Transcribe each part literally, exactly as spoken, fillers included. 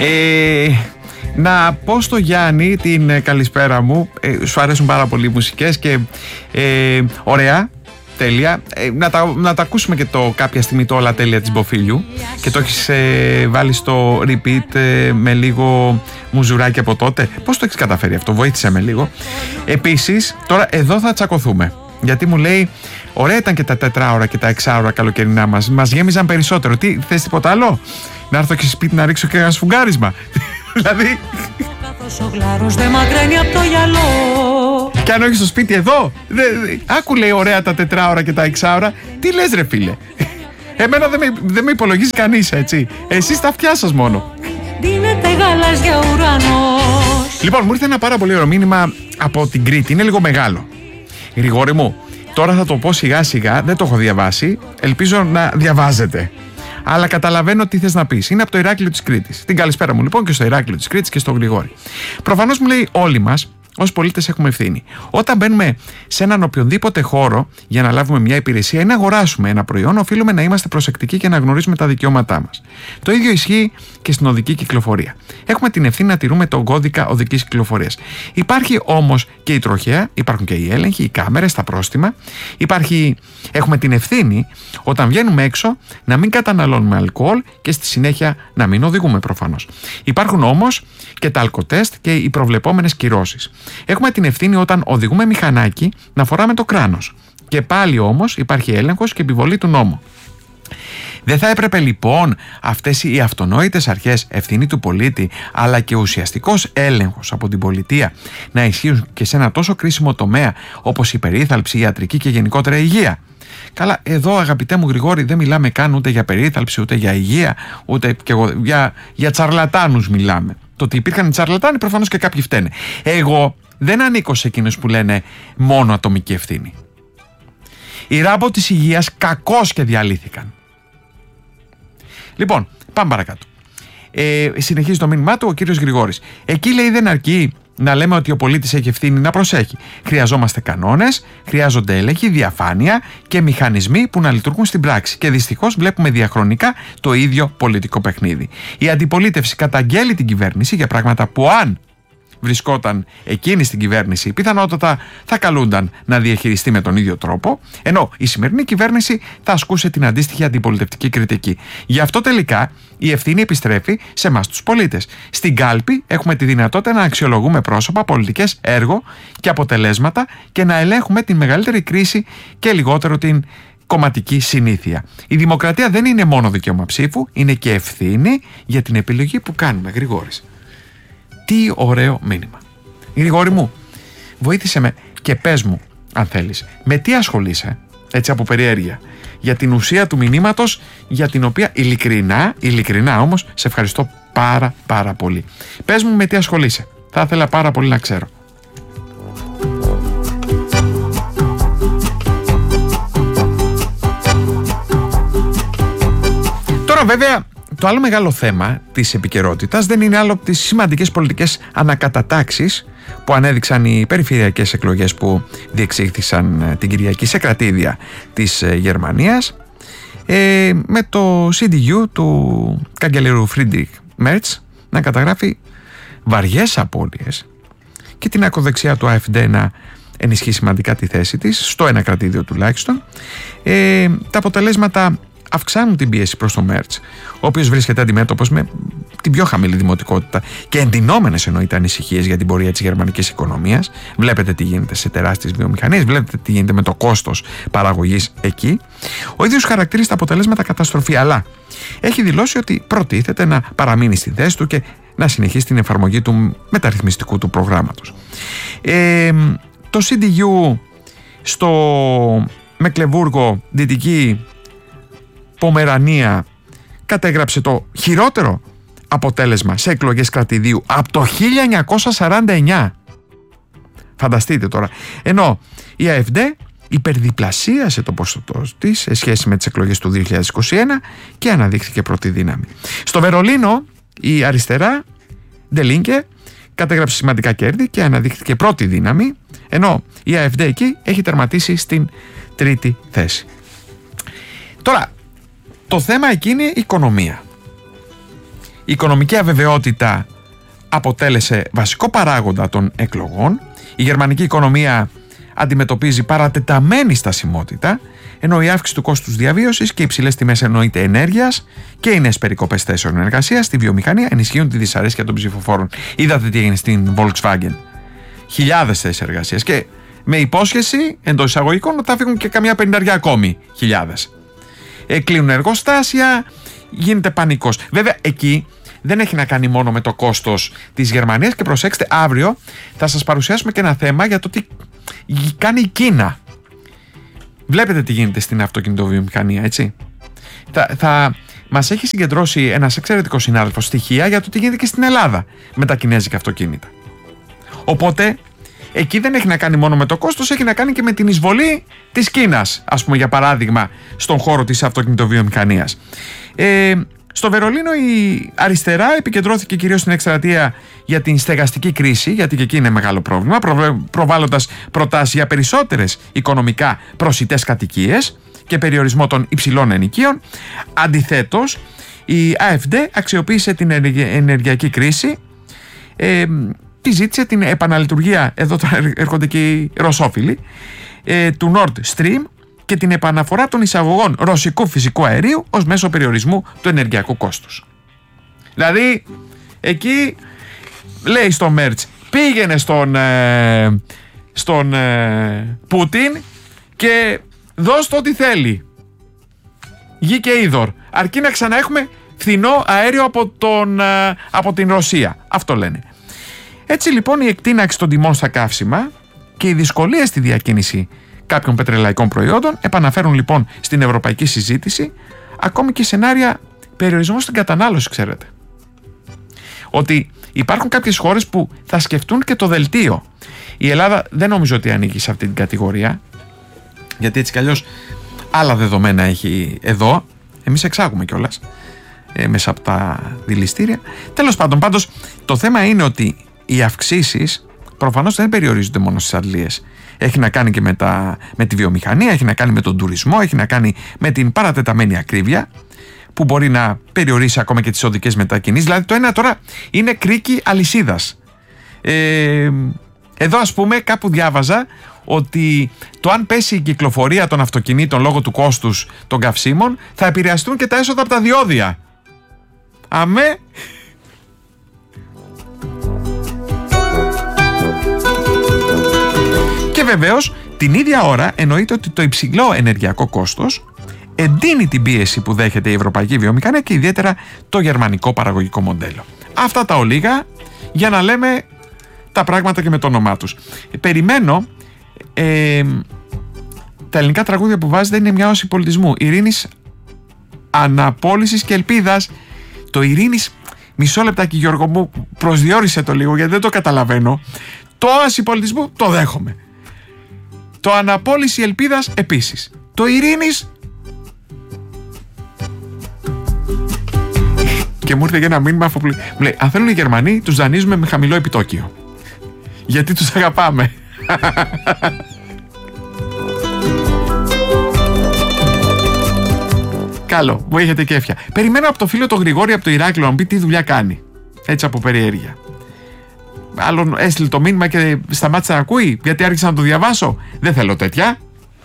Ε, να πω στο Γιάννη την καλησπέρα μου. Ε, σου αρέσουν πάρα πολύ οι μουσικές και ε, ωραία. Τέλεια. Ε, να, τα, να τα ακούσουμε και το κάποια στιγμή το όλα τέλεια της Μποφίλιου. Και το έχεις ε, βάλει στο repeat ε, με λίγο μουζουράκι από τότε. Πώς το έχεις καταφέρει αυτό? Βοήθησε με λίγο. Επίσης, τώρα εδώ θα τσακωθούμε. Γιατί μου λέει, ωραία ήταν και τα τετράωρα και τα εξάωρα καλοκαιρινά μας. Μας γέμιζαν περισσότερο. Τι, θες τίποτα άλλο? Να έρθω και σπίτι να ρίξω και ένα σφουγγάρισμα? Δηλαδή. Και αν όχι στο σπίτι εδώ, δε, δε, άκου λέει ωραία τα τετράωρα και τα εξάωρα. Τι λες ρε φίλε? Εμένα δεν με, δε με υπολογίζει κανείς, έτσι. Εσείς τα αυτιά σας μόνο. Λοιπόν, μου ήρθε ένα πάρα πολύ ωραίο μήνυμα από την Κρήτη. Είναι λίγο μεγάλο. Γρηγόρη μου, τώρα θα το πω σιγά σιγά, δεν το έχω διαβάσει. Ελπίζω να διαβάζετε. Αλλά καταλαβαίνω τι θες να πεις. Είναι από το Ηράκλειο της Κρήτης. Την καλησπέρα μου λοιπόν και στο Ηράκλειο της Κρήτης και στο Γρηγόρη. Προφανώς μου λέει, όλοι μας ως πολίτες έχουμε ευθύνη. Όταν μπαίνουμε σε έναν οποιονδήποτε χώρο για να λάβουμε μια υπηρεσία ή να αγοράσουμε ένα προϊόν, οφείλουμε να είμαστε προσεκτικοί και να γνωρίζουμε τα δικαιώματά μας. Το ίδιο ισχύει και στην οδική κυκλοφορία. Έχουμε την ευθύνη να τηρούμε τον κώδικα οδικής κυκλοφορίας. Υπάρχει όμως και η τροχέα, υπάρχουν και οι έλεγχοι, οι κάμερες, τα πρόστιμα. Υπάρχει, έχουμε την ευθύνη όταν βγαίνουμε έξω να μην καταναλώνουμε αλκοόλ και στη συνέχεια να μην οδηγούμε προφανώς. Υπάρχουν όμως και τα αλκοτέστ και οι προβλεπόμενες κυρώσεις. Έχουμε την ευθύνη όταν οδηγούμε μηχανάκι να φοράμε το κράνος. Και πάλι όμως υπάρχει έλεγχος και επιβολή του νόμου. Δεν θα έπρεπε λοιπόν αυτές οι αυτονόητες αρχές, ευθύνη του πολίτη αλλά και ουσιαστικός έλεγχος από την πολιτεία να ισχύουν και σε ένα τόσο κρίσιμο τομέα όπως η περίθαλψη, η ιατρική και γενικότερα η υγεία? Καλά, εδώ αγαπητέ μου Γρηγόρη δεν μιλάμε καν ούτε για περίθαλψη ούτε για υγεία ούτε και εγώ, για, για τσαρλατάνους μιλάμε. Το ότι υπήρχαν οι τσαρλατάνοι προφανώς και κάποιοι φταίνε. Εγώ δεν ανήκω σε εκείνους που λένε μόνο ατομική ευθύνη. Οι ράμπο της υγείας κακώς και διαλύθηκαν. Λοιπόν, πάμε παρακάτω. Ε, συνεχίζει το μήνυμά του ο κύριος Γρηγόρης. Εκεί λέει δεν αρκεί να λέμε ότι ο πολίτης έχει ευθύνη να προσέχει. Χρειαζόμαστε κανόνες, χρειάζονται έλεγχοι, διαφάνεια και μηχανισμοί που να λειτουργούν στην πράξη. Και δυστυχώς βλέπουμε διαχρονικά το ίδιο πολιτικό παιχνίδι. Η αντιπολίτευση καταγγέλει την κυβέρνηση για πράγματα που αν βρισκόταν εκείνη στην κυβέρνηση, πιθανότατα θα καλούνταν να διαχειριστεί με τον ίδιο τρόπο, ενώ η σημερινή κυβέρνηση θα ασκούσε την αντίστοιχη αντιπολιτευτική κριτική. Γι' αυτό τελικά η ευθύνη επιστρέφει σε εμάς τους πολίτες. Στην κάλπη έχουμε τη δυνατότητα να αξιολογούμε πρόσωπα, πολιτικές, έργο και αποτελέσματα και να ελέγχουμε την μεγαλύτερη κρίση και λιγότερο την κομματική συνήθεια. Η δημοκρατία δεν είναι μόνο δικαίωμα ψήφου, είναι και ευθύνη για την επιλογή που κάνουμε. Γρηγόρης. Τι ωραίο μήνυμα. Γρηγόρη μου, βοήθησε με και πες μου, αν θέλεις, με τι ασχολείσαι, έτσι από περιέργεια, για την ουσία του μηνύματος, για την οποία ειλικρινά, ειλικρινά όμως, σε ευχαριστώ πάρα πάρα πολύ. Πες μου με τι ασχολείσαι. Θα ήθελα πάρα πολύ να ξέρω. Τώρα βέβαια, το άλλο μεγάλο θέμα της επικαιρότητας δεν είναι άλλο από τις σημαντικές πολιτικές ανακατατάξεις που ανέδειξαν οι περιφερειακές εκλογές που διεξήχθησαν την Κυριακή σε κρατήδια της Γερμανίας ε, με το σι ντι γιου του καγκελέρου Φρίντριχ Μέρτς να καταγράφει βαριές απώλειες και την ακροδεξιά του AfD να ενισχύει σημαντικά τη θέση της στο ένα κρατήδιο τουλάχιστον. Ε, τα αποτελέσματα αυξάνουν την πίεση προς τον Μέρτς, ο οποίος βρίσκεται αντιμέτωπος με την πιο χαμηλή δημοτικότητα και εντυνόμενες εννοείται ανησυχίες για την πορεία της γερμανικής οικονομίας. Βλέπετε τι γίνεται σε τεράστιες βιομηχανίες, βλέπετε τι γίνεται με το κόστος παραγωγής εκεί. Ο ίδιος χαρακτηρίζει τα αποτελέσματα καταστροφή, αλλά έχει δηλώσει ότι προτίθεται να παραμείνει στη θέση του και να συνεχίσει την εφαρμογή του μεταρρυθμιστικού του προγράμματος. Ε, το σι ντι γιου στο Μεκλεμβούργο, Δυτική Πομερανία, κατέγραψε το χειρότερο αποτέλεσμα σε εκλογές κρατηδίου από το χίλια εννιακόσια σαράντα εννιά. Φανταστείτε τώρα. Ενώ η AfD υπερδιπλασίασε το ποσοστό της σε σχέση με τις εκλογές του δύο χιλιάδες είκοσι ένα και αναδείχθηκε πρώτη δύναμη. Στο Βερολίνο η αριστερά De Linke κατέγραψε σημαντικά κέρδη και αναδείχθηκε πρώτη δύναμη, ενώ η AfD εκεί έχει τερματίσει στην τρίτη θέση. Τώρα, το θέμα εκεί είναι η οικονομία. Η οικονομική αβεβαιότητα αποτέλεσε βασικό παράγοντα των εκλογών. Η γερμανική οικονομία αντιμετωπίζει παρατεταμένη στασιμότητα, ενώ η αύξηση του κόστους διαβίωσης και οι υψηλές τιμές εννοείται ενέργειας και οι νέες περικοπές θέσεων εργασίας στη βιομηχανία ενισχύουν τη δυσαρέσκεια των ψηφοφόρων. Είδατε τι έγινε στην Volkswagen. Χιλιάδες θέσεις εργασίας και με υπόσχεση εντός εισαγωγικών ότι θα φύγουν και καμιά πενηνταριά ακόμη χιλιάδες. Ε, κλείνουν εργοστάσια, γίνεται πανικός. Βέβαια εκεί δεν έχει να κάνει μόνο με το κόστος της Γερμανίας και προσέξτε, αύριο θα σας παρουσιάσουμε και ένα θέμα για το τι κάνει η Κίνα. Βλέπετε τι γίνεται στην αυτοκινητοβιομηχανία, έτσι. Θα, θα μας έχει συγκεντρώσει ένας εξαιρετικός συνάδελφος στοιχεία για το τι γίνεται και στην Ελλάδα με τα κινέζικα αυτοκίνητα. Οπότε εκεί δεν έχει να κάνει μόνο με το κόστος, έχει να κάνει και με την εισβολή της Κίνας, ας πούμε, για παράδειγμα, στον χώρο της αυτοκινητοβιομηχανίας. Ε, στο Βερολίνο η αριστερά επικεντρώθηκε κυρίως στην εκστρατεία για την στεγαστική κρίση, γιατί και εκεί είναι μεγάλο πρόβλημα, προβάλλοντας προτάσεις για περισσότερες οικονομικά προσιτές κατοικίες και περιορισμό των υψηλών ενοικίων. Αντιθέτως, η AfD αξιοποίησε την ενεργειακή κρίση, ε, τη ζήτησε την επαναλειτουργία, εδώ τώρα έρχονται και οι ρωσόφιλοι, ε, του Nord Stream και την επαναφορά των εισαγωγών ρωσικού φυσικού αερίου ως μέσο περιορισμού του ενεργειακού κόστους. Δηλαδή, εκεί λέει στο Μέρτς, πήγαινε στον, ε, στον ε, Πούτιν και δώσ' το ό,τι θέλει. Γη και είδωρ. Αρκεί να ξαναέχουμε φθηνό αέριο από, τον, ε, από την Ρωσία. Αυτό λένε. Έτσι λοιπόν η εκτείναξη των τιμών στα καύσιμα και οι δυσκολίες στη διακίνηση κάποιων πετρελαϊκών προϊόντων επαναφέρουν λοιπόν στην ευρωπαϊκή συζήτηση ακόμη και σενάρια περιορισμού στην κατανάλωση, ξέρετε. Ότι υπάρχουν κάποιες χώρες που θα σκεφτούν και το δελτίο. Η Ελλάδα δεν νομίζω ότι ανήκει σε αυτή την κατηγορία, γιατί έτσι κι αλλιώς άλλα δεδομένα έχει εδώ. Εμείς εξάγουμε κιόλας ε, μέσα από τα δηληστήρια. Τέλος πάντων, πάντως το θέμα είναι ότι οι αυξήσεις προφανώς δεν περιορίζονται μόνο στις αντλίες. Έχει να κάνει και με, τα, με τη βιομηχανία, έχει να κάνει με τον τουρισμό, έχει να κάνει με την παρατεταμένη ακρίβεια που μπορεί να περιορίσει ακόμα και τις οδικές μετακινήσεις. Δηλαδή το ένα τώρα είναι κρίκι αλυσίδας. Ε, εδώ ας πούμε κάπου διάβαζα ότι το αν πέσει η κυκλοφορία των αυτοκινήτων λόγω του κόστους των καυσίμων θα επηρεαστούν και τα έσοδα από τα διόδια. Αμέ... Και βεβαίως την ίδια ώρα εννοείται ότι το υψηλό ενεργειακό κόστος εντείνει την πίεση που δέχεται η ευρωπαϊκή βιομηχανία και ιδιαίτερα το γερμανικό παραγωγικό μοντέλο. Αυτά τα ολίγα για να λέμε τα πράγματα και με το όνομά τους. Περιμένω ε, τα ελληνικά τραγούδια που βάζετε είναι μια όση πολιτισμού ειρήνης, αναπόλυσης και ελπίδας. Το ειρήνης, μισό λεπτάκι Γιώργο μου, προσδιορίσε το λίγο γιατί δεν το καταλαβαίνω. Το όαση πολιτισμού το δέχομαι. Το αναπόλυση ελπίδας επίσης. Το ειρήνης. Και μου ήρθε και ένα μήνυμα αφού μου λέει, αν θέλουν οι Γερμανοί τους δανείζουμε με χαμηλό επιτόκιο. Γιατί τους αγαπάμε. Καλό, μου έχετε κέφια. Περιμένω από το φίλο το Γρηγόρη από το Ηράκλειο να μου πει τι δουλειά κάνει. Έτσι από περιέργεια. Άλλον έστειλε το μήνυμα και σταμάτησε να ακούει γιατί άρχισα να το διαβάσω. Δεν θέλω τέτοια.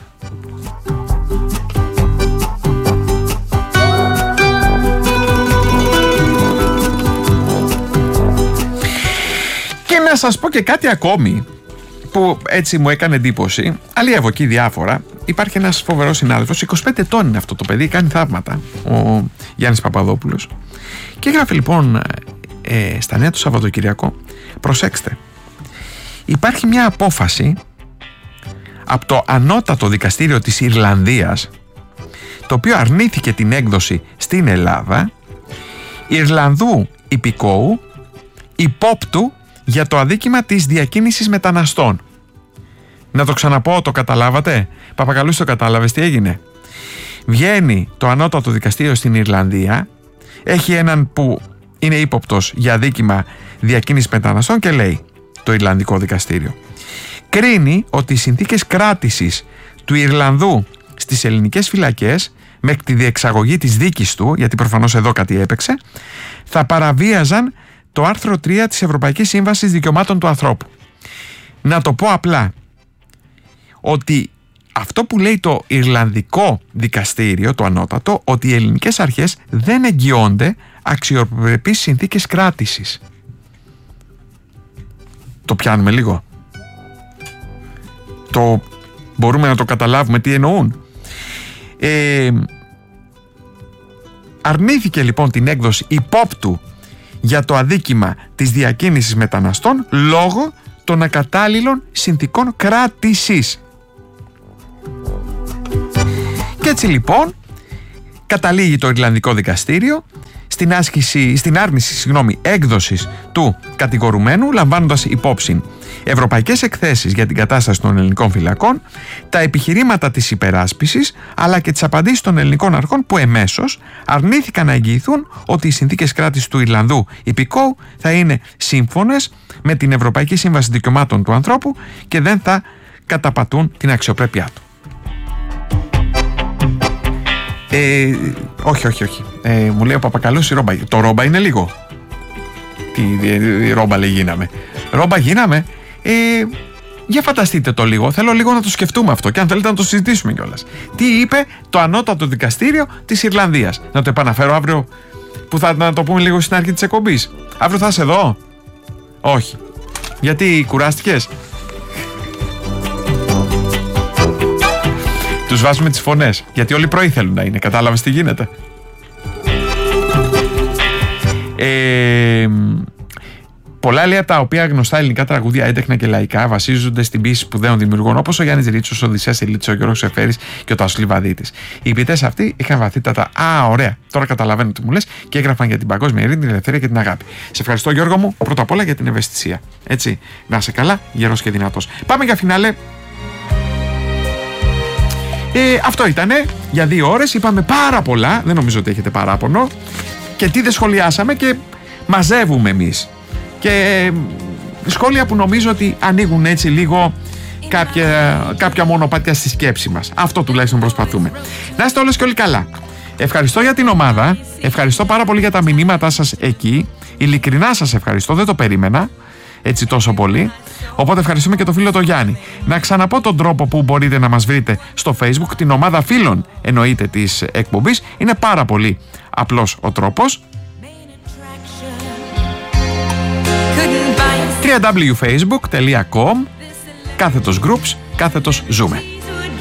Και να σας πω και κάτι ακόμη που έτσι μου έκανε εντύπωση. Αλλιεύω εκεί διάφορα. Υπάρχει ένας φοβερός συνάδελφος, είκοσι πέντε ετών είναι αυτό το παιδί, κάνει θαύματα, ο Γιάννης Παπαδόπουλος. Και έγραφε λοιπόν ε, στα νέα του Σαββατοκυριακό, προσέξτε, υπάρχει μια απόφαση από το ανώτατο δικαστήριο της Ιρλανδίας, το οποίο αρνήθηκε την έκδοση στην Ελλάδα Ιρλανδού υπηκόου υπόπτου για το αδίκημα της διακίνησης μεταναστών. Να το ξαναπώ, το καταλάβατε? Παπακαλούς, το κατάλαβες τι έγινε? Βγαίνει το ανώτατο δικαστήριο στην Ιρλανδία, έχει έναν που είναι ύποπτος για αδίκημα διακίνησης μεταναστών και λέει το Ιρλανδικό δικαστήριο, κρίνει ότι οι συνθήκες κράτησης του Ιρλανδού στις ελληνικές φυλακές μέχρι τη διεξαγωγή της δίκης του, γιατί προφανώς εδώ κάτι έπαιξε, θα παραβίαζαν το άρθρο τρία της Ευρωπαϊκής Σύμβασης Δικαιωμάτων του Ανθρώπου. Να το πω απλά, ότι αυτό που λέει το Ιρλανδικό δικαστήριο, το ανώτατο, ότι οι ελληνικές αρχές δεν εγγυώνται αξιοπρεπείς συνθήκες κράτησης. Το πιάνουμε λίγο? Το μπορούμε να το καταλάβουμε τι εννοούν? Ε, αρνήθηκε λοιπόν την έκδοση υπόπτου για το αδίκημα της διακίνησης μεταναστών λόγω των ακατάλληλων συνθηκών κράτησης. Και έτσι λοιπόν καταλήγει το Ιρλανδικό δικαστήριο στην, άσκηση, στην άρνηση συγγνώμη, έκδοσης του κατηγορουμένου, λαμβάνοντας υπόψη ευρωπαϊκές εκθέσεις για την κατάσταση των ελληνικών φυλακών, τα επιχειρήματα της υπεράσπισης αλλά και τις απαντήσεις των ελληνικών αρχών, που εμέσως αρνήθηκαν να εγγυηθούν ότι οι συνθήκες κράτησης του Ιρλανδού υπηκόου θα είναι σύμφωνες με την Ευρωπαϊκή Σύμβαση Δικαιωμάτων του Ανθρώπου και δεν θα καταπατούν την αξιοπρέπειά του. Ε, όχι, όχι, όχι. Ε, μου λέει ο Παπακαλός η ρόμπα. Το ρόμπα είναι λίγο. Τι η ρόμπα λέει γίναμε. Ρόμπα γίναμε. Ε, για φανταστείτε το λίγο. Θέλω λίγο να το σκεφτούμε αυτό και αν θέλετε να το συζητήσουμε κιόλας. Τι είπε το ανώτατο δικαστήριο της Ιρλανδίας? Να το επαναφέρω αύριο, που θα να το πούμε λίγο στην αρχή της εκπομπής. Αύριο θα είσαι εδώ? Όχι. Γιατί κουράστηκες? Τους βάζουμε τις φωνές, γιατί όλοι πρωί θέλουν να είναι. Κατάλαβες τι γίνεται? Ε, πολλά λέει από τα οποία γνωστά ελληνικά τραγούδια, έντεχνα και λαϊκά, βασίζονται στην ποίηση σπουδαίων δημιουργών όπως ο Γιάννης Ρίτσος, ο Οδυσσέας Ηλίτσης, ο Γιώργος Εφέρης και ο Τάσος Λιβαδίτης. Οι ποιητές αυτοί είχαν βαθύτατα. Α, ωραία, τώρα καταλαβαίνω τι μου λες, και έγραφαν για την παγκόσμια ειρήνη, την ελευθερία και την αγάπη. Σε ευχαριστώ, Γιώργο μου, πρώτα απ' όλα για την ευαισθησία. Έτσι, να είσαι καλά, γερός και δυνατός. Πάμε για φινάλε. Ε, αυτό ήτανε για δύο ώρες. Είπαμε πάρα πολλά, δεν νομίζω ότι έχετε παράπονο. Και τι δεν σχολιάσαμε και μαζεύουμε εμείς. Και σχόλια που νομίζω ότι ανοίγουν έτσι λίγο κάποια, κάποια μονοπάτια στη σκέψη μας. Αυτό τουλάχιστον προσπαθούμε. Να είστε όλες και όλοι καλά. Ευχαριστώ για την ομάδα. Ευχαριστώ πάρα πολύ για τα μηνύματά σας εκεί. Ειλικρινά σας ευχαριστώ, δεν το περίμενα έτσι τόσο πολύ. Οπότε ευχαριστούμε και το φίλο το Γιάννη. Να ξαναπώ τον τρόπο που μπορείτε να μας βρείτε στο Facebook, την ομάδα φίλων εννοείται της εκπομπής. Είναι πάρα πολύ απλός ο τρόπος. double-u double-u double-u τελεία facebook τελεία com κάθετος groups, κάθετος ζούμε.